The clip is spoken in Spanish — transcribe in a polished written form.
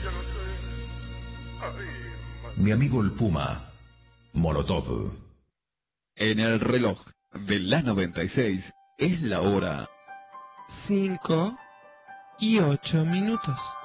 yo no sé. Ay, Mi amigo el Puma, Molotov. En el reloj de la 96 es la hora 5:08.